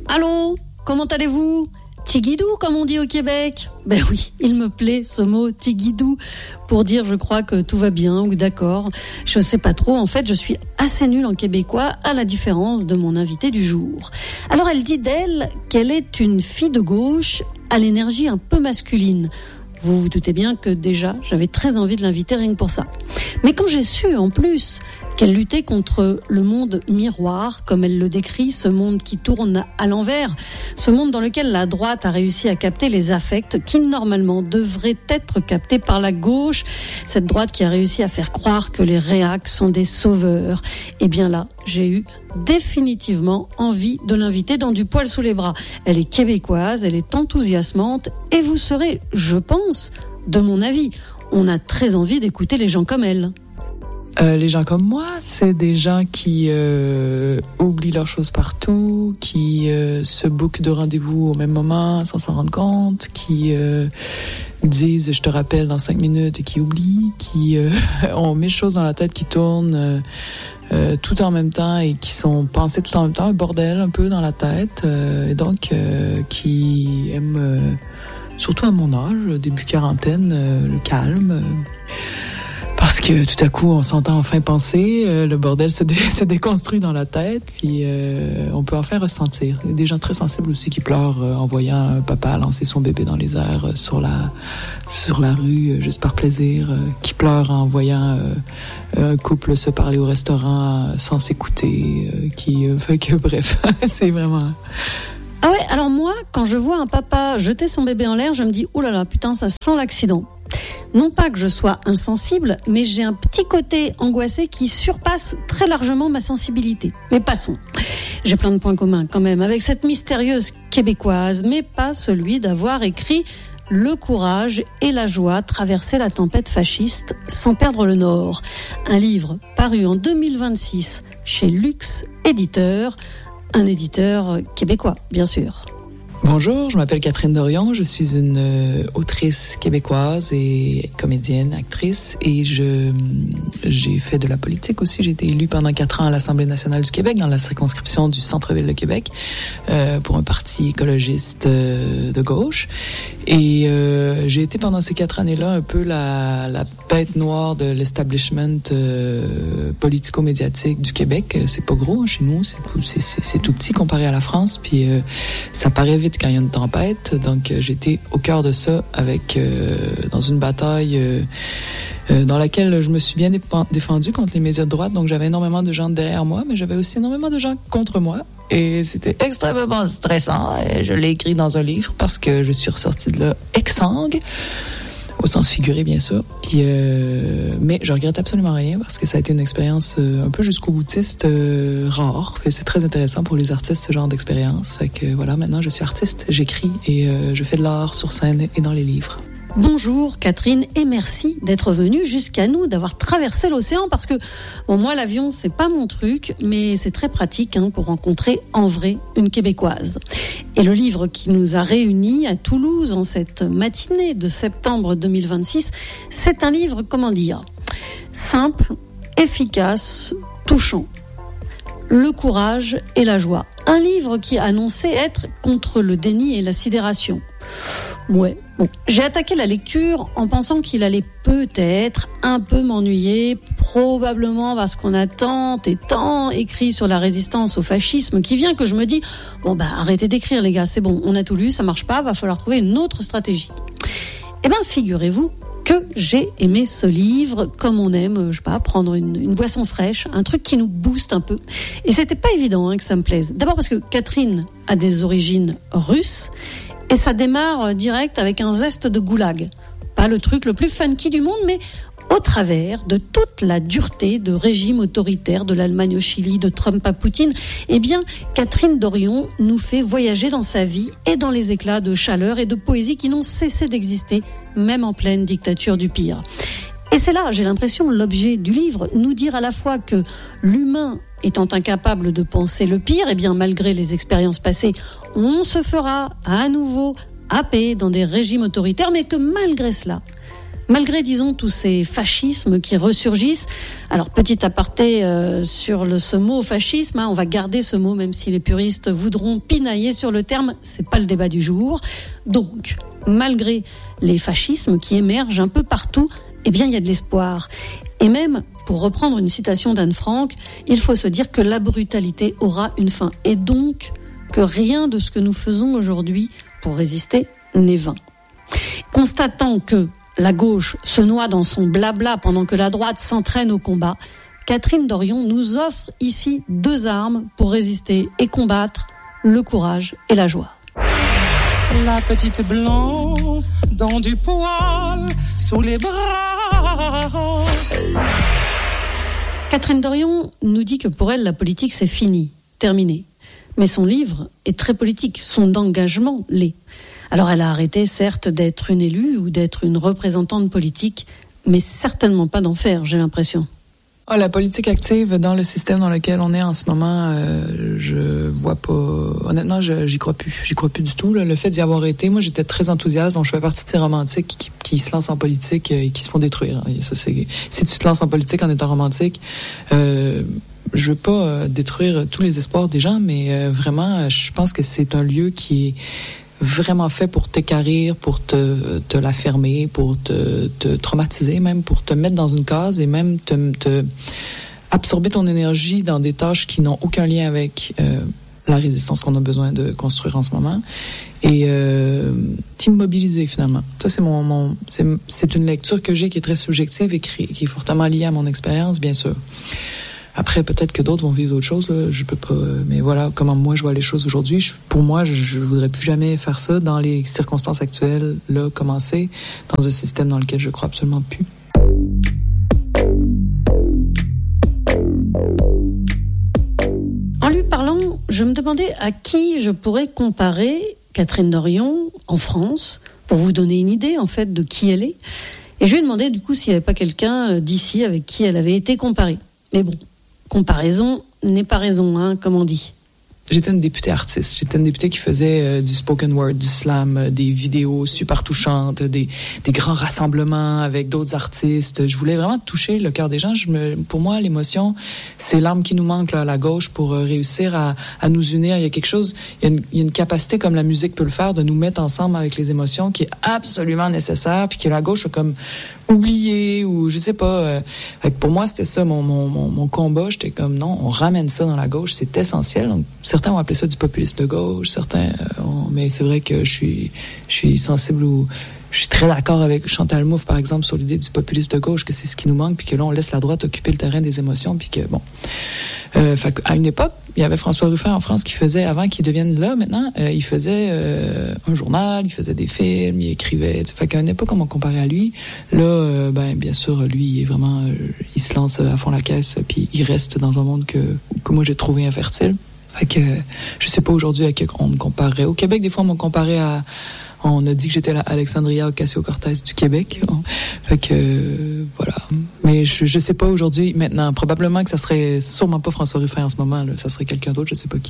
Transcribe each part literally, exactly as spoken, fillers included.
Allô, comment allez-vous ? Tigidou, comme on dit au Québec. Ben oui, il me plaît ce mot tigidou pour dire je crois que tout va bien ou d'accord. Je sais pas trop, en fait je suis assez nulle en québécois à la différence de mon invité du jour. Alors elle dit d'elle qu'elle est une fille de gauche à l'énergie un peu masculine. Vous vous doutez bien que déjà j'avais très envie de l'inviter rien que pour ça. Mais quand j'ai su en plus qu'elle luttait contre le monde miroir, comme elle le décrit, ce monde qui tourne à l'envers, ce monde dans lequel la droite a réussi à capter les affects qui normalement devraient être captés par la gauche, cette droite qui a réussi à faire croire que les réacs sont des sauveurs. Et bien là, j'ai eu définitivement envie de l'inviter dans du poil sous les bras. Elle est québécoise, elle est enthousiasmante et vous serez, je pense, de mon avis, on a très envie d'écouter les gens comme elle. Euh, les gens comme moi, c'est des gens qui euh, oublient leurs choses partout, qui euh, se bookent de rendez-vous au même moment sans s'en rendre compte, qui euh, disent « je te rappelle dans cinq minutes » et qui oublient, qui euh, ont mille choses dans la tête qui tournent euh, euh, tout en même temps et qui sont pensées tout en même temps, un bordel un peu dans la tête, euh, et donc euh, qui aiment, euh, surtout à mon âge, début quarantaine, euh, le calme, euh, parce que tout à coup, on s'entend enfin penser, euh, le bordel se, dé- se déconstruit dans la tête, puis euh, on peut enfin ressentir. Il y a des gens très sensibles aussi qui pleurent euh, en voyant un papa lancer son bébé dans les airs euh, sur la sur la rue, euh, juste par plaisir, euh, qui pleurent en voyant euh, un couple se parler au restaurant euh, sans s'écouter, euh, qui euh, fait que bref, c'est vraiment... Ah ouais, alors moi, quand je vois un papa jeter son bébé en l'air, je me dis « oh là là, putain, ça sent l'accident ». Non pas que je sois insensible, mais j'ai un petit côté angoissé qui surpasse très largement ma sensibilité. Mais passons. J'ai plein de points communs quand même avec cette mystérieuse québécoise, mais pas celui d'avoir écrit « Le courage et la joie traverser la tempête fasciste sans perdre le nord ». Un livre paru en deux mille vingt-six chez Luxe Éditeur, un éditeur québécois, bien sûr. Bonjour, je m'appelle Catherine Dorion, je suis une euh, autrice québécoise et comédienne, actrice, et je j'ai fait de la politique aussi. J'ai été élue pendant quatre ans à l'Assemblée nationale du Québec dans la circonscription du centre-ville de Québec euh, pour un parti écologiste euh, de gauche. Et euh, j'ai été pendant ces quatre années-là un peu la, la bête noire de l'establishment euh, politico-médiatique du Québec. C'est pas gros hein, chez nous, c'est, c'est, c'est, c'est tout petit comparé à la France, puis euh, ça paraît vite quand il y a une tempête. Donc euh, j'étais au cœur de ça avec euh, dans une bataille euh, euh, dans laquelle je me suis bien défendue contre les médias de droite. Donc j'avais énormément de gens derrière moi, mais j'avais aussi énormément de gens contre moi. Et c'était extrêmement stressant. Et je l'ai écrit dans un livre parce que je suis ressortie de là exsangue, au sens figuré bien sûr. Puis, euh, mais je regrette absolument rien parce que ça a été une expérience euh, un peu jusqu'au boutiste euh, rare. Et c'est très intéressant pour les artistes ce genre d'expérience. Fait que voilà, maintenant je suis artiste, j'écris et euh, je fais de l'art sur scène et dans les livres. Bonjour Catherine et merci d'être venue jusqu'à nous, d'avoir traversé l'océan parce que bon, moi l'avion c'est pas mon truc mais c'est très pratique hein, pour rencontrer en vrai une Québécoise. Et le livre qui nous a réunis à Toulouse en cette matinée de septembre deux mille vingt-six, c'est un livre, comment dire, simple, efficace, touchant. Le courage et la joie. Un livre qui annonçait être contre le déni et la sidération. Ouais, bon, j'ai attaqué la lecture en pensant qu'il allait peut-être un peu m'ennuyer, probablement parce qu'on a tant et tant écrit sur la résistance au fascisme qui vient que je me dis, bon bah arrêtez d'écrire les gars, c'est bon, on a tout lu, ça marche pas, va falloir trouver une autre stratégie. Eh ben figurez-vous que j'ai aimé ce livre comme on aime, je sais pas, prendre une, une boisson fraîche, un truc qui nous booste un peu. Et c'était pas évident hein, que ça me plaise. D'abord parce que Catherine a des origines russes et ça démarre direct avec un zeste de goulag. Pas le truc le plus funky du monde, mais au travers de toute la dureté de régime autoritaire de l'Allemagne au Chili, de Trump à Poutine, eh bien, Catherine Dorion nous fait voyager dans sa vie et dans les éclats de chaleur et de poésie qui n'ont cessé d'exister, même en pleine dictature du pire. Et c'est là, j'ai l'impression, l'objet du livre, nous dire à la fois que l'humain étant incapable de penser le pire, eh bien, malgré les expériences passées, on se fera à nouveau happer dans des régimes autoritaires, mais que malgré cela, Malgré, disons, tous ces fascismes qui ressurgissent, alors petit aparté euh, sur le, ce mot fascisme, hein, on va garder ce mot même si les puristes voudront pinailler sur le terme, c'est pas le débat du jour. Donc, malgré les fascismes qui émergent un peu partout, eh bien il y a de l'espoir. Et même, pour reprendre une citation d'Anne Frank, il faut se dire que la brutalité aura une fin. Et donc, que rien de ce que nous faisons aujourd'hui pour résister n'est vain. Constatant que la gauche se noie dans son blabla pendant que la droite s'entraîne au combat, Catherine Dorion nous offre ici deux armes pour résister et combattre, le courage et la joie. La petite blonde dans du poil sous les bras. Catherine Dorion nous dit que pour elle, la politique, c'est fini, terminé. Mais son livre est très politique, son engagement l'est. Alors elle a arrêté, certes, d'être une élue ou d'être une représentante politique, mais certainement pas d'en faire, j'ai l'impression. Oh, la politique active dans le système dans lequel on est en ce moment, euh, je vois pas... Honnêtement, je, j'y crois plus. J'y crois plus du tout. Là. Le fait d'y avoir été, moi, j'étais très enthousiaste. Donc, je fais partie de ces romantiques qui, qui se lancent en politique et qui se font détruire. Et ça, c'est... Si tu te lances en politique en étant romantique... Euh, je veux pas euh, détruire tous les espoirs des gens, mais euh, vraiment, je pense que c'est un lieu qui est vraiment fait pour t'équarrir, pour te, te la fermer, pour te, te traumatiser même, pour te mettre dans une case et même te, te absorber ton énergie dans des tâches qui n'ont aucun lien avec euh, la résistance qu'on a besoin de construire en ce moment et euh, t'immobiliser finalement. Ça, c'est mon, mon c'est, c'est une lecture que j'ai qui est très subjective et qui, qui est fortement liée à mon expérience, bien sûr. Après, peut-être que d'autres vont vivre d'autres choses, là. Je peux pas, mais voilà comment moi je vois les choses aujourd'hui. Je, pour moi, je, je voudrais plus jamais faire ça dans les circonstances actuelles, là, commencer dans un système dans lequel je crois absolument plus. En lui parlant, je me demandais à qui je pourrais comparer Catherine Dorion en France, pour vous donner une idée, en fait, de qui elle est. Et je lui ai demandé, du coup, s'il n'y avait pas quelqu'un d'ici avec qui elle avait été comparée. Mais bon, comparaison n'est pas raison, hein, comme on dit. J'étais une députée artiste. J'étais une députée qui faisait euh, du spoken word, du slam, euh, des vidéos super touchantes, des, des grands rassemblements avec d'autres artistes. Je voulais vraiment toucher le cœur des gens. Je me, pour moi, l'émotion, c'est l'arme qui nous manque là, à la gauche pour euh, réussir à, à nous unir. Il y a quelque chose, il y a, une, il y a une capacité, comme la musique peut le faire, de nous mettre ensemble avec les émotions qui est absolument nécessaire, puis que la gauche a comme oublié ou je sais pas. Euh, fait que pour moi, c'était ça mon, mon, mon, mon combat. J'étais comme non, on ramène ça dans la gauche, c'est essentiel. Donc, certains ont appelé ça du populisme de gauche, certains, euh, ont, mais c'est vrai que je suis, je suis sensible ou je suis très d'accord avec Chantal Mouffe, par exemple, sur l'idée du populisme de gauche, que c'est ce qui nous manque, puis que là, on laisse la droite occuper le terrain des émotions, puis que, bon. Euh, fait qu'à une époque, il y avait François Ruffin en France qui faisait, avant qu'il devienne là, maintenant, euh, il faisait euh, un journal, il faisait des films, il écrivait. Fait qu'à une époque, on m'a comparé à lui. Là, euh, ben, bien sûr, lui, il est vraiment, euh, il se lance à fond la caisse, puis il reste dans un monde que, que moi, j'ai trouvé infertile. Fait que, je sais pas aujourd'hui à qui on me comparerait. Au Québec, des fois, on m'a comparé à, on a dit que j'étais la Alexandria Ocasio-Cortez du Québec. Fait que, euh, voilà. Mais je, je sais pas aujourd'hui, maintenant. Probablement que ça serait sûrement pas François Ruffin en ce moment, là. Ça serait quelqu'un d'autre, je sais pas qui.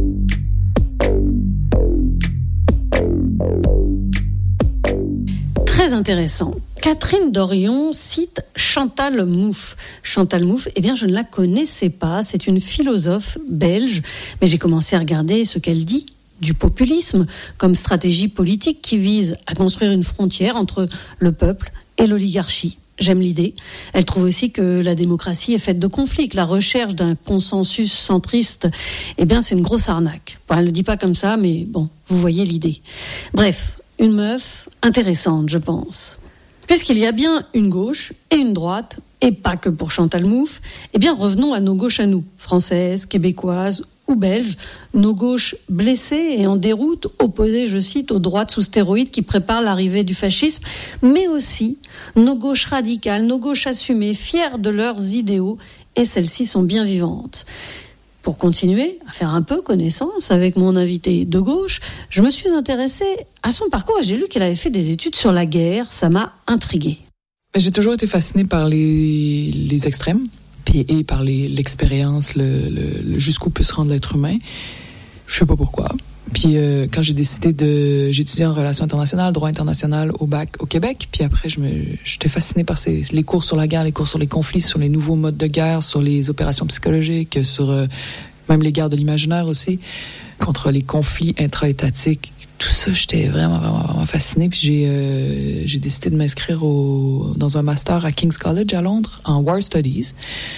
Très intéressant. Catherine Dorion cite Chantal Mouffe. Chantal Mouffe, eh bien, je ne la connaissais pas. C'est une philosophe belge. Mais j'ai commencé à regarder ce qu'elle dit du populisme comme stratégie politique qui vise à construire une frontière entre le peuple et l'oligarchie. J'aime l'idée. Elle trouve aussi que la démocratie est faite de conflits, que la recherche d'un consensus centriste, eh bien, c'est une grosse arnaque. Enfin, elle ne le dit pas comme ça, mais bon, vous voyez l'idée. Bref, une meuf intéressante, je pense. Puisqu'il y a bien une gauche et une droite, et pas que pour Chantal Mouffe, eh bien, revenons à nos gauches à nous, françaises, québécoises ou belges, nos gauches blessées et en déroute, opposées, je cite, aux droites sous stéroïdes qui préparent l'arrivée du fascisme, mais aussi nos gauches radicales, nos gauches assumées, fières de leurs idéaux, et celles-ci sont bien vivantes. Pour continuer à faire un peu connaissance avec mon invité de gauche, je me suis intéressée à son parcours et j'ai lu qu'elle avait fait des études sur la guerre. Ça m'a intriguée. J'ai toujours été fascinée par les, les extrêmes. Puis, et par les, l'expérience, le, le, le jusqu'où peut se rendre l'être humain. Je sais pas pourquoi. Puis Puis euh, quand j'ai décidé de... J'ai étudié en relations internationales, droit international au bac au Québec. Puis après, je me, j'étais fascinée par ces, les cours sur la guerre, les cours sur les conflits, sur les nouveaux modes de guerre, sur les opérations psychologiques, sur euh, même les guerres de l'imaginaire aussi, contre les conflits intra-étatiques. Tout ça, j'étais vraiment, vraiment, vraiment fascinée. Puis j'ai, euh, j'ai décidé de m'inscrire au, dans un master à King's College à Londres en War Studies.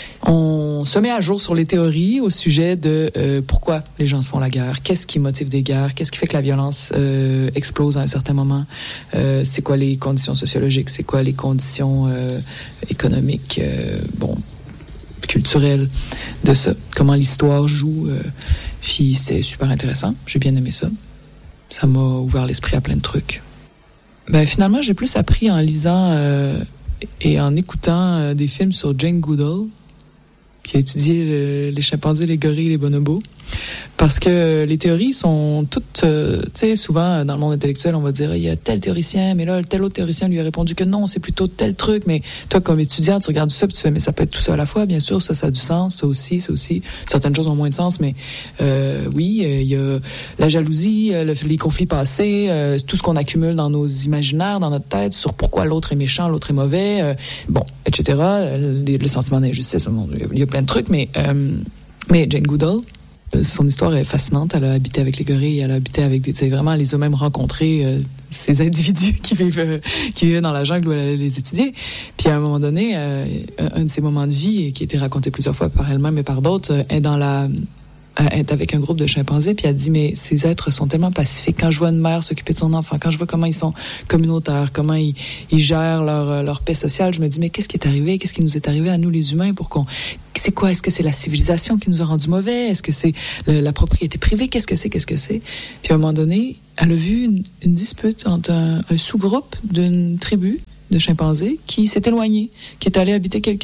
On se met à jour sur les théories au sujet de euh, pourquoi les gens se font la guerre, qu'est-ce qui motive des guerres, qu'est-ce qui fait que la violence euh, explose à un certain moment, euh, c'est quoi les conditions sociologiques, c'est quoi les conditions euh, économiques, euh, bon, culturelles de ça, comment l'histoire joue. Euh, puis c'est super intéressant, j'ai bien aimé ça. Ça m'a ouvert l'esprit à plein de trucs. Ben finalement, j'ai plus appris en lisant euh, et en écoutant euh, des films sur Jane Goodall, qui a étudié le, les chimpanzés, les gorilles, les bonobos. Parce que les théories sont toutes, euh, tu sais, souvent dans le monde intellectuel, on va dire, il y a tel théoricien, mais là, tel autre théoricien lui a répondu que non, c'est plutôt tel truc. Mais toi, comme étudiant, tu regardes ça, puis tu fais, mais ça peut être tout ça à la fois, bien sûr, ça, ça a du sens, ça aussi, ça aussi. Certaines choses ont moins de sens, mais euh, oui, il y a la jalousie, le, les conflits passés, euh, tout ce qu'on accumule dans nos imaginaires, dans notre tête, sur pourquoi l'autre est méchant, l'autre est mauvais, euh, bon, et cetera. Le, le sentiment d'injustice, il y a plein de trucs, mais, euh, mais Jane Goodall, son histoire est fascinante. Elle a habité avec les gorilles, elle a habité avec des... C'est vraiment, elle les a même rencontrés, euh, ces individus qui vivent, euh, qui vivent dans la jungle où elle les étudiait. Puis à un moment donné, euh, un de ses moments de vie, qui a été raconté plusieurs fois par elle-même et par d'autres, euh, est dans la... est avec un groupe de chimpanzés, puis elle dit, mais ces êtres sont tellement pacifiques. Quand je vois une mère s'occuper de son enfant, quand je vois comment ils sont communautaires, comment ils, ils gèrent leur, leur paix sociale, je me dis, mais qu'est-ce qui est arrivé? Qu'est-ce qui nous est arrivé à nous, les humains, pour qu'on... C'est quoi? Est-ce que c'est la civilisation qui nous a rendus mauvais? Est-ce que c'est le, la propriété privée? Qu'est-ce que c'est? Qu'est-ce que c'est? Puis à un moment donné, elle a vu une, une dispute entre un, un sous-groupe d'une tribu de chimpanzés qui s'est éloigné, qui est allé habiter quelques...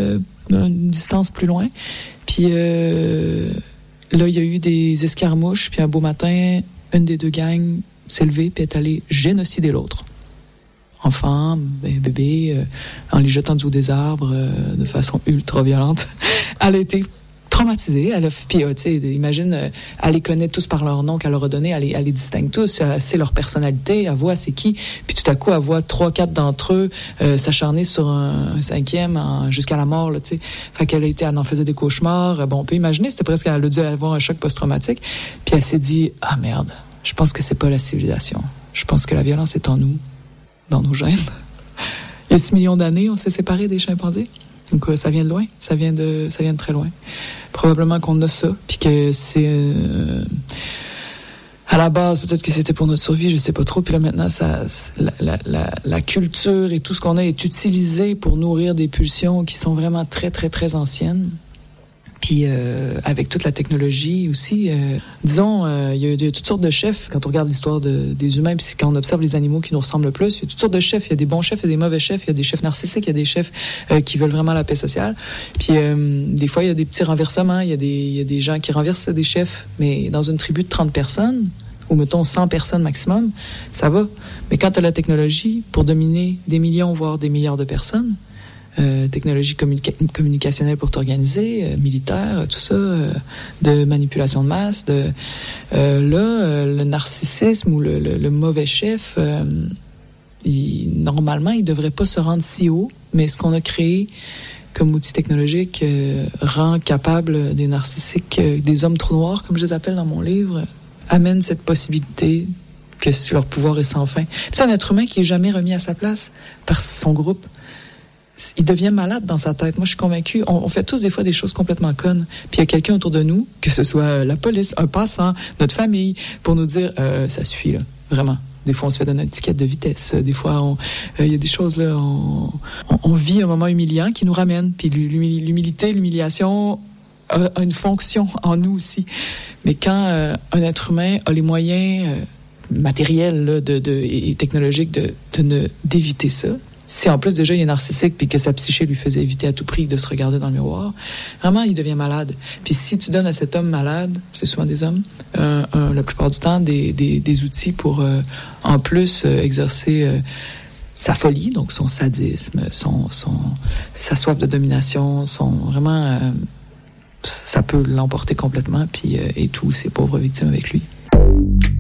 une distance plus loin. Puis... Euh, là, il y a eu des escarmouches, puis un beau matin, une des deux gangs s'est levée puis est allée génocider l'autre. Enfants, bébés, euh, en les jetant du haut des arbres euh, de façon ultra violente. Elle a été traumatisée. Elle a, puis, euh, tu sais, imagine, euh, elle les connaît tous par leur nom qu'elle leur a donné, elle les, elle les distingue tous, elle sait leur personnalité, elle voit c'est qui, puis tout à coup, elle voit trois, quatre d'entre eux euh, s'acharner sur un, un cinquième en, jusqu'à la mort, là, tu sais. Fait qu'elle a été, elle en faisait des cauchemars. Bon, on peut imaginer, c'était presque, elle a dû avoir un choc post-traumatique. Puis elle s'est dit, ah merde, je pense que c'est pas la civilisation. Je pense que la violence est en nous, dans nos gènes. Il y a six millions d'années, on s'est séparés des chimpanzés. Donc ça vient de loin, ça vient de, ça vient de très loin. Probablement qu'on a ça, puis que c'est euh, à la base peut-être que c'était pour notre survie, je sais pas trop. Puis là maintenant, ça, la, la, la, la culture et tout ce qu'on a est utilisé pour nourrir des pulsions qui sont vraiment très très très anciennes. Puis euh, avec toute la technologie aussi, euh, disons, euh, il y, y a toutes sortes de chefs. Quand on regarde l'histoire de, des humains, puis quand on observe les animaux qui nous ressemblent le plus, il y a toutes sortes de chefs. Il y a des bons chefs, il y a des mauvais chefs, il y a des chefs narcissiques, il y a des chefs euh, qui veulent vraiment la paix sociale. Puis euh, des fois, il y a des petits renversements. Il y a des, il y a des gens qui renversent des chefs, mais dans une tribu de trente personnes, ou mettons cent personnes maximum, ça va. Mais quand tu as la technologie pour dominer des millions, voire des milliards de personnes, Euh, technologie communica- communicationnelle pour t'organiser, euh, militaire, tout ça, euh, de manipulation de masse, de euh, là, euh, le narcissisme ou le, le, le mauvais chef, euh, il, normalement, il devrait pas se rendre si haut, mais ce qu'on a créé comme outil technologique euh, rend capable des narcissiques, euh, des hommes trous noirs, comme je les appelle dans mon livre, amène cette possibilité que leur pouvoir est sans fin. C'est un être humain qui est jamais remis à sa place par son groupe. Il devient malade dans sa tête. Moi, je suis convaincue. On, on fait tous des fois des choses complètement connes. Puis il y a quelqu'un autour de nous, que ce soit la police, un passant, notre famille, pour nous dire euh, ça suffit là, vraiment. Des fois, on se fait donner une étiquette de vitesse. Des fois, il euh, y a des choses là. On, on, on vit un moment humiliant qui nous ramène. Puis l'humilité, l'humiliation a, a une fonction en nous aussi. Mais quand euh, un être humain a les moyens euh, matériels là, de, de, et technologiques de, de ne d'éviter ça. Si en plus déjà il est narcissique puis que sa psyché lui faisait éviter à tout prix de se regarder dans le miroir, vraiment il devient malade. Puis si tu donnes à cet homme malade, c'est souvent des hommes, euh, euh, la plupart du temps des, des, des outils pour euh, en plus euh, exercer euh, sa folie, donc son sadisme, son, son sa soif de domination, son vraiment euh, ça peut l'emporter complètement puis euh, et tous ses pauvres victimes avec lui.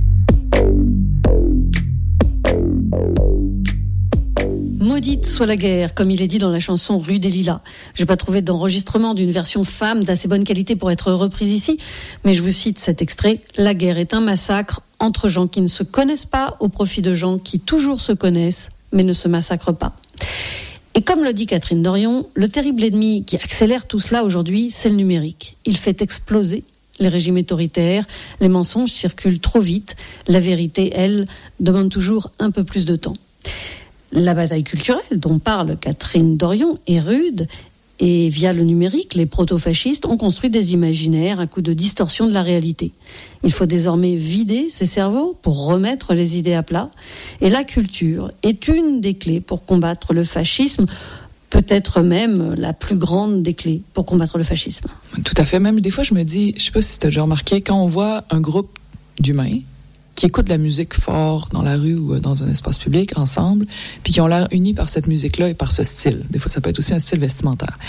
vite, soit la guerre, comme il est dit dans la chanson Rue des Lilas. J'ai pas trouvé d'enregistrement d'une version femme d'assez bonne qualité pour être reprise ici, mais je vous cite cet extrait. La guerre est un massacre entre gens qui ne se connaissent pas au profit de gens qui toujours se connaissent, mais ne se massacrent pas. Et comme le dit Catherine Dorion, le terrible ennemi qui accélère tout cela aujourd'hui, c'est le numérique. Il fait exploser les régimes autoritaires, les mensonges circulent trop vite, la vérité, elle, demande toujours un peu plus de temps. La bataille culturelle dont parle Catherine Dorion est rude et via le numérique, les proto-fascistes ont construit des imaginaires à coup de distorsion de la réalité. Il faut désormais vider ces cerveaux pour remettre les idées à plat. Et la culture est une des clés pour combattre le fascisme, peut-être même la plus grande des clés pour combattre le fascisme. Tout à fait. Même des fois, je me dis, je sais pas si tu as déjà remarqué, quand on voit un groupe d'humains qui écoutent de la musique fort dans la rue ou dans un espace public ensemble, puis qui ont l'air unis par cette musique-là et par ce style. Des fois, ça peut être aussi un style vestimentaire.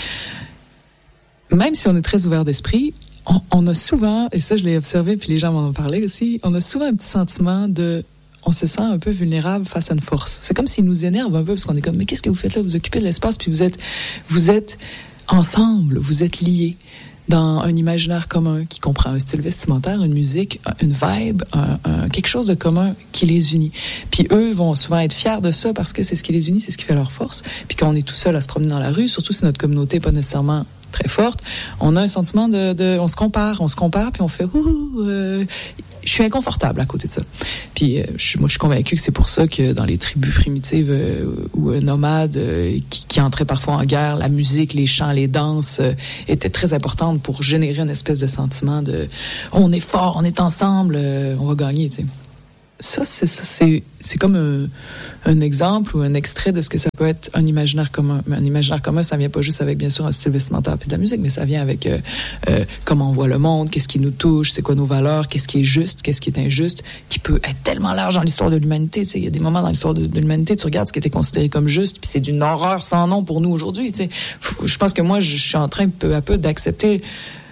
Même si on est très ouvert d'esprit, on, on a souvent, et ça je l'ai observé, puis les gens m'en ont parlé aussi, on a souvent un petit sentiment de... on se sent un peu vulnérable face à une force. C'est comme s'il nous énerve un peu, parce qu'on est comme, mais qu'est-ce que vous faites là? Vous occupez de l'espace, puis vous êtes, vous êtes ensemble, vous êtes liés dans un imaginaire commun qui comprend un style vestimentaire, une musique, une vibe, un, un, quelque chose de commun qui les unit. Puis eux vont souvent être fiers de ça parce que c'est ce qui les unit, c'est ce qui fait leur force. Puis quand on est tout seul à se promener dans la rue, surtout si notre communauté n'est pas nécessairement très forte, on a un sentiment de, de on se compare, on se compare, puis on fait ouh, euh, je suis inconfortable à côté de ça. Puis euh, je, moi, je suis convaincue que c'est pour ça que dans les tribus primitives euh, ou euh, nomades euh, qui, qui entraient parfois en guerre, la musique, les chants, les danses euh, étaient très importantes pour générer une espèce de sentiment de on est fort, on est ensemble, euh, on va gagner, tu sais. Ça, c'est, ça c'est, c'est comme un, un exemple ou un extrait de ce que ça peut être un imaginaire commun. Mais un imaginaire commun, ça vient pas juste avec, bien sûr, un style vestimentaire puis de la musique, mais ça vient avec euh, euh, comment on voit le monde, qu'est-ce qui nous touche, c'est quoi nos valeurs, qu'est-ce qui est juste, qu'est-ce qui est injuste, qui peut être tellement large dans l'histoire de l'humanité. Il y a des moments dans l'histoire de, de l'humanité, tu regardes ce qui était considéré comme juste, puis c'est d'une horreur sans nom pour nous aujourd'hui. Faut, je pense que moi, je, je suis en train peu à peu d'accepter.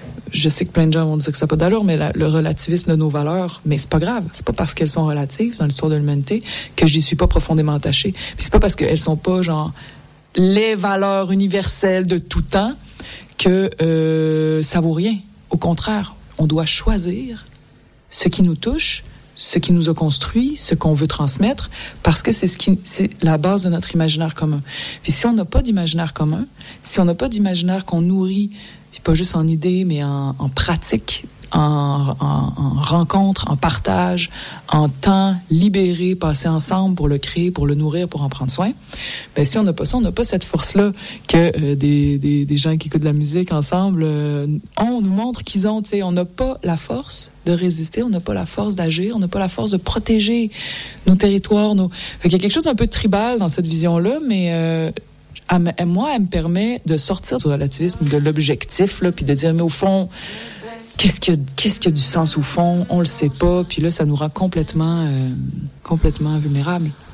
Je sais que plein de gens vont dire que ça n'a pas d'allure, mais la, le relativisme de nos valeurs, mais c'est pas grave. C'est pas parce qu'elles sont relatives dans l'histoire de l'humanité que j'y suis pas profondément attachée. Puis c'est pas parce qu'elles sont pas genre les valeurs universelles de tout temps que euh, ça vaut rien. Au contraire, on doit choisir ce qui nous touche, ce qui nous a construit, ce qu'on veut transmettre, parce que c'est ce qui, c'est la base de notre imaginaire commun. Puis si on n'a pas d'imaginaire commun, si on n'a pas d'imaginaire qu'on nourrit, puis pas juste en idée, mais en, en pratique, en, en, en rencontre, en partage, en temps libéré, passé ensemble pour le créer, pour le nourrir, pour en prendre soin. Ben si on n'a pas ça, on n'a pas cette force-là que euh, des, des, des gens qui écoutent de la musique ensemble euh, ont, nous montrent qu'ils ont. Tu sais, on n'a pas la force de résister, on n'a pas la force d'agir, on n'a pas la force de protéger nos territoires. Nos... Fait qu'il y a quelque chose d'un peu tribal dans cette vision-là, mais euh, à, à moi, elle me permet de sortir du relativisme, de l'objectif, là, puis de dire, mais au fond, qu'est-ce qui a, qu'est-ce qui a du sens au fond? On le sait pas, puis là, ça nous rend complètement, euh, complètement vulnérables.